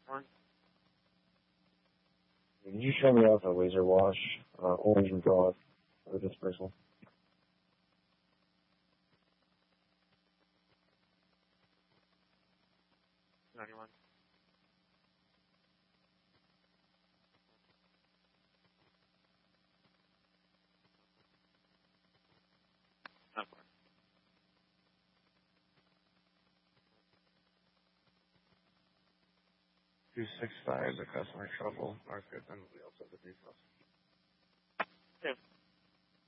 Did you show me off a laser wash, orange and broad, for dispersal? $265, the customer trouble, market, and we also have the details.